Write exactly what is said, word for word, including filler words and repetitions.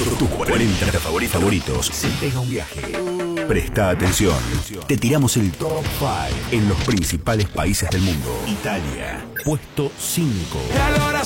tus cuarenta favoritos, favoritos. Se pega un viaje. Presta atención. Te tiramos el top cinco en los principales países del mundo. Italia, puesto cinco.